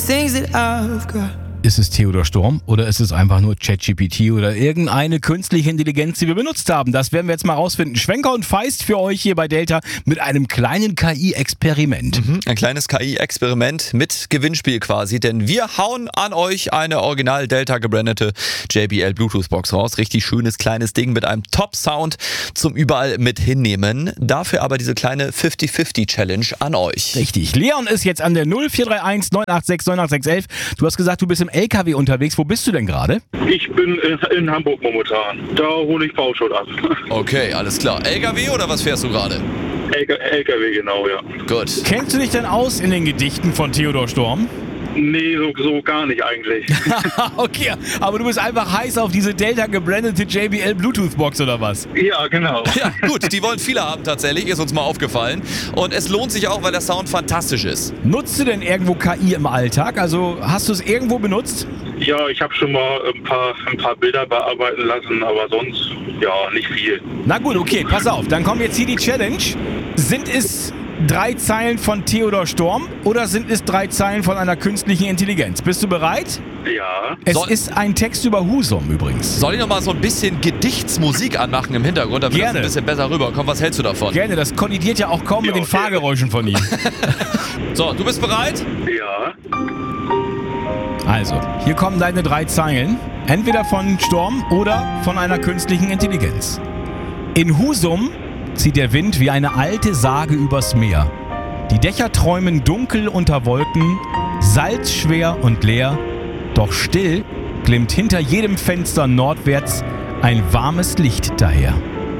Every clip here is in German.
things that I've got. Ist es Theodor Storm oder ist es einfach nur ChatGPT oder irgendeine künstliche Intelligenz, die wir benutzt haben? Das werden wir jetzt mal rausfinden. Schwenker und Feist für euch hier bei Delta mit einem kleinen KI-Experiment. Ein kleines KI-Experiment mit Gewinnspiel quasi, denn wir hauen an euch eine original Delta gebrandete JBL Bluetooth-Box raus. Richtig schönes kleines Ding mit einem Top-Sound zum überall mit hinnehmen. Dafür aber diese kleine 50-50-Challenge an euch. Richtig. Leon ist jetzt an der 0431 986 98611. Du hast gesagt, du bist im LKW unterwegs. Wo bist du denn gerade? Ich bin in Hamburg momentan. Da hole ich Bauschutt ab. Okay, alles klar. LKW oder was fährst du gerade? LKW, genau, ja. Gut. Kennst du dich denn aus in den Gedichten von Theodor Storm? Nee, so gar nicht eigentlich. Okay, aber du bist einfach heiß auf diese Delta gebrandete JBL Bluetooth-Box oder was? Ja, genau. Ja, gut, die wollen viele haben tatsächlich, ist uns mal aufgefallen. Und es lohnt sich auch, weil der Sound fantastisch ist. Nutzt du denn irgendwo KI im Alltag? Also hast du es irgendwo benutzt? Ja, ich habe schon mal ein paar Bilder bearbeiten lassen, aber sonst, ja, nicht viel. Na gut, okay, pass auf. Dann kommt jetzt hier die Challenge. Sind es 3 Zeilen von Theodor Storm oder sind es 3 Zeilen von einer künstlichen Intelligenz? Bist du bereit? Ja. Es ist ein Text über Husum übrigens. Soll ich noch mal so ein bisschen Gedichtsmusik anmachen im Hintergrund, damit das ein bisschen besser rüberkommt? Was hältst du davon? Gerne, das kollidiert ja auch kaum mit den okay. Fahrgeräuschen von ihm. So, du bist bereit? Ja. Also, hier kommen deine 3 Zeilen. Entweder von Storm oder von einer künstlichen Intelligenz. In Husum zieht der Wind wie eine alte Sage übers Meer. Die Dächer träumen dunkel unter Wolken, salzschwer und leer. Doch still glimmt hinter jedem Fenster nordwärts ein warmes Licht daher.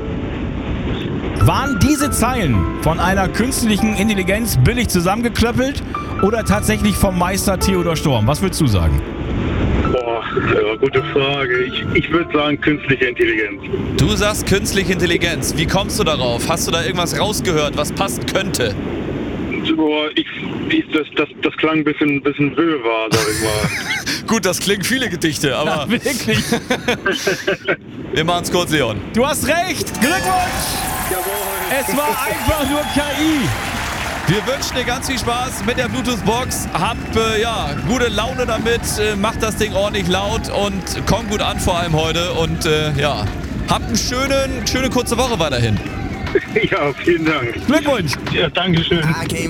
Waren diese Zeilen von einer künstlichen Intelligenz billig zusammengeklöppelt oder tatsächlich vom Meister Theodor Storm? Was würdest du sagen? Boah, gute Frage. Ich würde sagen künstliche Intelligenz. Du sagst künstliche Intelligenz. Wie kommst du darauf? Hast du da irgendwas rausgehört, was passen könnte? Boah, das klang ein bisschen Wirrwarr, sag ich mal. Gut, das klingt viele Gedichte, aber Ja, wirklich. wir machen's kurz, Leon. Du hast recht. Glückwunsch. Jawohl. Es war einfach nur KI. Wir wünschen dir ganz viel Spaß mit der Bluetooth-Box. Hab gute Laune damit, mach das Ding ordentlich laut und komm gut an vor allem heute. Und habt eine schöne kurze Woche weiterhin. Ja, vielen Dank. Glückwunsch. Ja, Dankeschön.